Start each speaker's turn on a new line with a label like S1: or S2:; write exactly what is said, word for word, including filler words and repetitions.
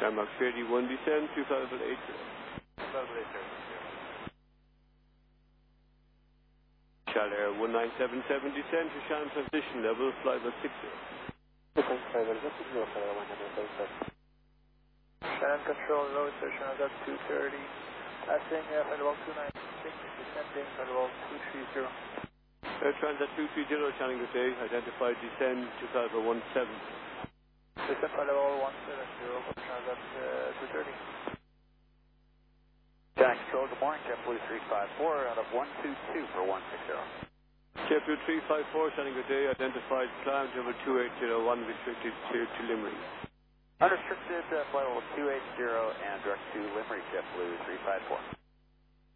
S1: Tarmac thirty-one, descend two five eight zero.
S2: two five eight zero.
S1: Charlie Air one nine seven seven, descend to Shannon transition level, flight level six zero.
S2: Okay, flight level six zero, flight level one nine seven seven. Shannon control, road station is at two thirty. Passing uh, flight level two nine six, descending flight level two three zero.
S1: Air Transat two three zero, Shannon, good day. Identified descend two five one seven.
S2: Descend flight level one seven zero, Transat uh, two thirty. Shannon control, good morning, JetBlue three five four out of one two two for one six zero.
S1: JetBlue three five four, Shannon, good day. Identified climb level two eight zero one, restricted to, to Limerick.
S2: Unrestricted uh, flight level two eight zero and direct to Limerick, JetBlue three five four.